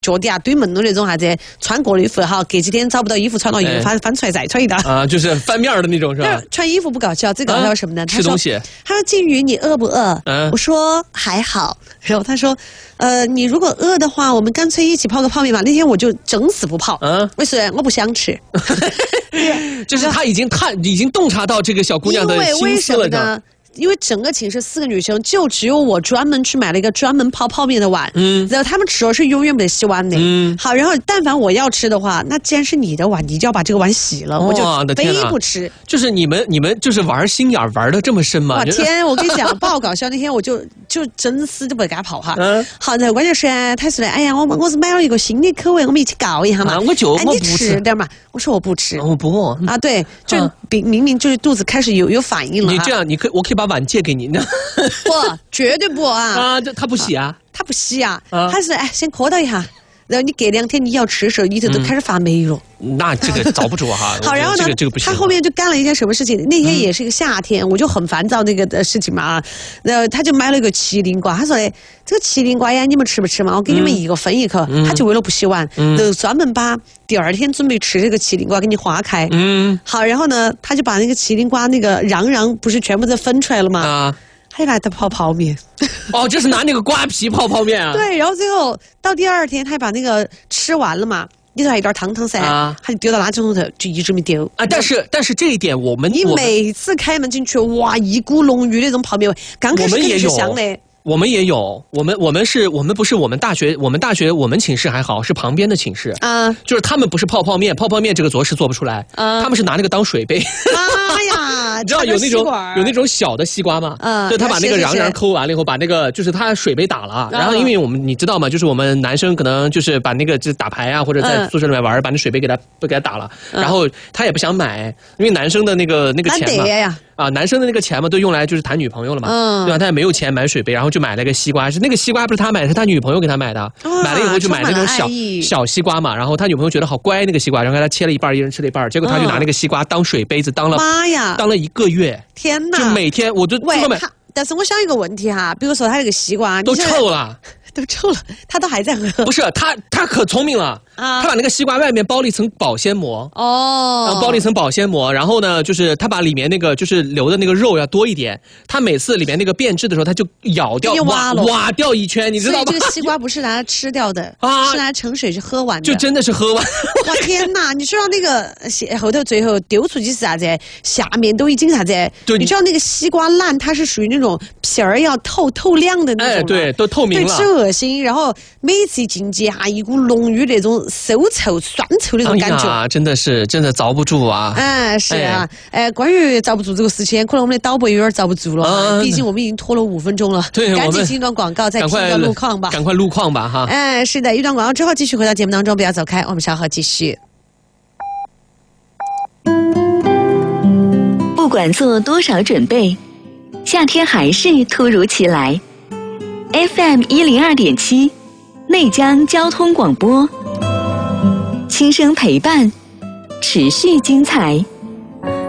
脚底下堆闷的那种啥子，穿过的衣服好，隔几天找不到衣服穿了，又翻出来再穿一道。 啊，就是翻面的那种是吧？ 穿衣服不搞笑，最搞笑什么呢？ 吃东西。 他说：“靖宇，你饿不饿？”我说还好。然后他说：“你如果饿的话，我们干脆一起泡个泡面吧。”那天我就整死不泡，为什么？我不想吃。 就是他已经洞察到这个小姑娘的心思了呢。 因为整个寝室4个女生，就只有我专门去买了一个专门泡泡面的碗，然后他们吃了是永远不得洗碗的，好，然后但凡我要吃的话，那既然是你的碗，你就要把这个碗洗了，我就非不吃。 就是你们就是玩心眼玩的这么深吗？ 哇天，我跟你讲，不好搞笑，那天我就真死都不给他泡哈。好，那关键是他说的，哎呀，我是买了一个新的口味，我们一起搞一下嘛。 我不吃点嘛，我说我不吃， 我不啊，对，就明明就是肚子开始有反应了。 你这样，我可以把碗借给你。 不，绝对不啊！ 啊，他不洗啊？ 他不洗啊？他是先磕到一下，然后你隔2天你要吃的时候，里头都开始发霉了。 那这个遭不住哈。 好，然后呢， 这个不行。 他后面就干了一件什么事情？那天也是一个夏天，我就很烦躁那个的事情嘛。然后他就买了一个麒麟瓜，他说：“哎，这个麒麟瓜呀，你们吃不吃嘛？我给你们一个分一口。”他就为了不洗碗，就专门把第2天准备吃这个麒麟瓜给你划开。好，然后呢，他就把那个麒麟瓜那个瓤不是全部都分出来了吗？还拿它泡泡面。 哦，这是拿那个瓜皮泡泡面啊？ 对，然后最后到第2天，他把那个吃完了嘛，里头还有点汤噻，他就丢到垃圾桶头，就一直没丢啊。但是这一点你每次开门进去，哇，一股浓郁的那种泡面味，刚开始肯定是香的。 我们也有，我们不是我们大学我们寝室还好，是旁边的寝室啊，就是他们不是泡泡面这个着实做不出来，他们是拿那个当水杯。 妈呀， 你知道有那种小的西瓜吗？就他把那个瓤抠完了以后，把那个就是他水杯打了，然后因为你知道吗？就是我们男生可能就是把那个就打牌啊，或者在宿舍里面玩，把那水杯给他打了，然后他也不想买，因为男生的那个钱嘛。啊，男生的那个钱嘛，都用来就是谈女朋友了嘛，对吧？他也没有钱买水杯，然后就买了个西瓜，是那个西瓜不是他买的，是他女朋友给他买的，买了以后就买那种小西瓜嘛，然后他女朋友觉得好乖那个西瓜，然后给他切了一半，一人吃了一半，结果他就拿那个西瓜当水杯子当了1个月， 天哪！ 就每天我就但是我想一个问题哈，比如说他这个西瓜都臭了。 都臭了，他都还在喝。 不是他可聪明了啊！他把那个西瓜外面包了一层保鲜膜然后包了一层保鲜膜，然后呢，就是他把里面那个就是留的那个肉要多一点。他每次里面那个变质的时候，他就咬掉挖掉一圈，你知道吗？ 所以这个西瓜不是拿来吃掉的是拿来盛水是喝完的。 就真的是喝完。 哇天哪！你知道那个后头最后丢出去是啥子？下面都已经啥子？对，你知道那个西瓜烂，它是属于那种皮儿要透亮的那种。哎， 对，都透明了。 对，恶心，然后每次一进去哈，一股浓郁那种馊臭、酸臭那种感觉， 真的遭不住啊！ 是啊，关于遭不住这个事情，可能我们的导播有点遭不住了，毕竟我们已经拖了5分钟了。 对， 赶紧进一段广告，再听一段路况吧。 赶快路况吧，哈！ 是的，一段广告之后继续回到节目当中，不要走开，我们稍后继续。 不管做多少准备，夏天还是突如其来。FM 102.7，内江交通广播，轻声陪伴，持续精彩。